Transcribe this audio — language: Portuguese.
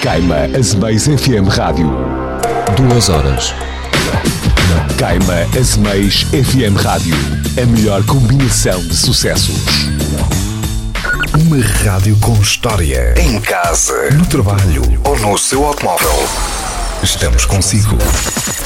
Caima Azeméis FM Rádio. 2 horas. Caima Azeméis FM Rádio. A melhor combinação de sucessos. Uma rádio com história. Em casa, no trabalho ou no seu automóvel. Estamos consigo.